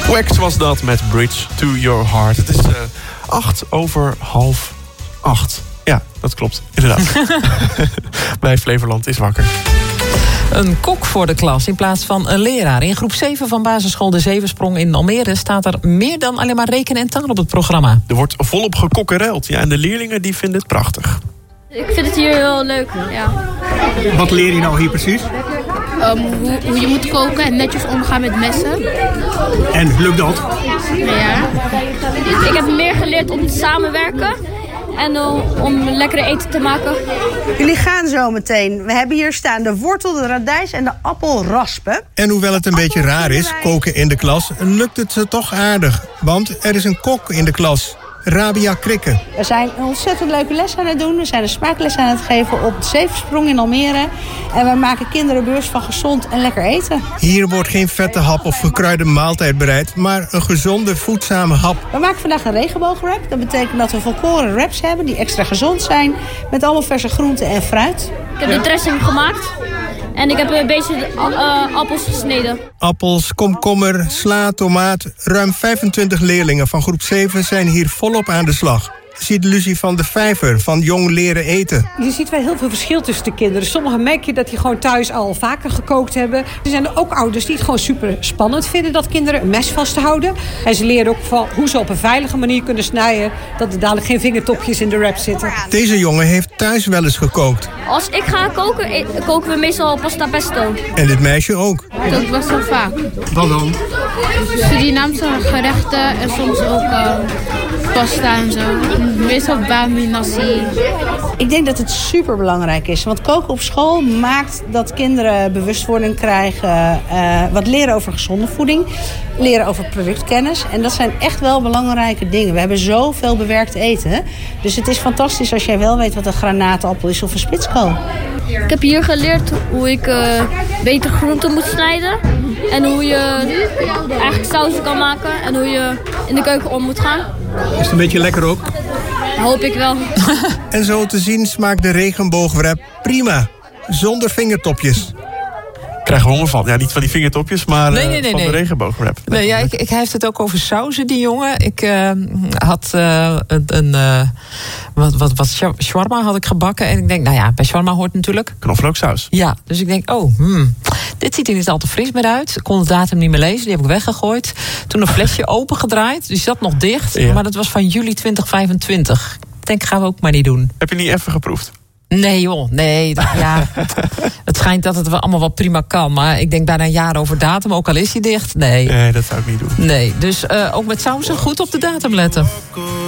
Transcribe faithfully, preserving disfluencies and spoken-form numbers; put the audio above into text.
Wax was dat met Bridge to Your Heart. Het is uh, acht over half acht. Ja, dat klopt, inderdaad. Bij Flevoland is wakker. Een kok voor de klas in plaats van een leraar. In groep zeven van basisschool De Zevensprong in Almere staat er meer dan alleen maar rekenen en taal op het programma. Er wordt volop gekokkereld. Ja, en de leerlingen die vinden het prachtig. Ik vind het hier heel leuk, ja. Wat leer je nou hier precies? Um, hoe, hoe je moet koken en netjes omgaan met messen. En lukt dat? Ja. Ik heb meer geleerd om te samenwerken en uh, om lekkere eten te maken. Jullie gaan zo meteen. We hebben hier staan de wortel, de radijs en de appelraspen. En hoewel het een beetje raar is, koken in de klas, lukt het ze toch aardig. Want er is een kok in de klas. Rabia Krikke. We zijn een ontzettend leuke les aan het doen. We zijn een smaakles aan het geven op de Zevensprong in Almere. En we maken kinderen bewust van gezond en lekker eten. Hier wordt geen vette hap of gekruide maaltijd bereid, maar een gezonde, voedzame hap. We maken vandaag een regenboogwrap. Dat betekent dat we volkoren wraps hebben die extra gezond zijn. Met allemaal verse groenten en fruit. Ik heb de dressing gemaakt. En ik heb een beetje uh, appels gesneden. Appels, komkommer, sla, tomaat. Ruim vijfentwintig leerlingen van groep zeven zijn hier volop aan de slag. Ziet Lucie van de Vijver van Jong Leren Eten. Je ziet wel heel veel verschil tussen de kinderen. Sommigen merk je dat die gewoon thuis al vaker gekookt hebben. Er zijn er ook ouders die het gewoon super spannend vinden dat kinderen een mes vast te houden. En ze leren ook van hoe ze op een veilige manier kunnen snijden, dat er dadelijk geen vingertopjes in de wrap zitten. Deze jongen heeft thuis wel eens gekookt. Als ik ga koken, e- koken we meestal pasta pesto. En dit meisje ook. Dat was wel vaak. Wat dan? Surinaamse gerechten en soms ook uh, pasta en zo. Meestal bami, nasi. Ik denk dat het super belangrijk is. Want koken op school maakt dat kinderen bewustwording krijgen. Uh, wat leren over gezonde voeding. Leren over productkennis. En dat zijn echt wel belangrijke dingen. We hebben zoveel bewerkt eten. Dus het is fantastisch als jij wel weet wat een granaatappel is of een spitskool. Ik heb hier geleerd hoe ik uh, beter groenten moet snijden. En hoe je eigenlijk sausen kan maken. En hoe je in de keuken om moet gaan. Is het een beetje lekker ook? Hoop ik wel. En zo te zien smaakt de regenboogwrap prima. Zonder vingertopjes. Krijgen we honger van. Ja, niet van die vingertopjes, maar Nee, nee, nee, uh, van nee. de regenboogwrap. Nee, ja, ik, ik, hij heeft het ook over sauzen, die jongen. Ik uh, had uh, een, een uh, wat, wat, wat shawarma had ik gebakken. En ik denk, nou ja, bij shawarma hoort natuurlijk knoflooksaus. Ja, dus ik denk, oh, hmm, dit ziet er niet al te fris meer uit. Ik kon de datum niet meer lezen, die heb ik weggegooid. Toen een flesje opengedraaid, die zat nog dicht. Ja. Maar dat was van juli twintig vijfentwintig. Ik denk, gaan we ook maar niet doen. Heb je niet even geproefd? Nee joh, nee. Dat, ja, het, het schijnt dat het wel allemaal wel prima kan. Maar ik denk bijna een jaar over datum, ook al is hij dicht. Nee, nee dat zou ik niet doen. Nee, dus uh, ook met sausen goed op de datum letten.